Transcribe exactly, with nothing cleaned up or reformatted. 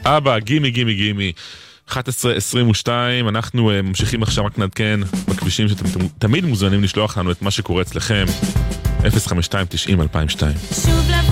אבא, גימי, גימי, גימי. אחת עשרה עשרים ושתיים, אנחנו uh, ממשיכים עכשיו, רק נעדכן בכבישים שאתם תמיד מוזמנים לשלוח לנו את מה שקורה אצלכם. אפס חמש שתיים תשעים אלפיים ושתיים.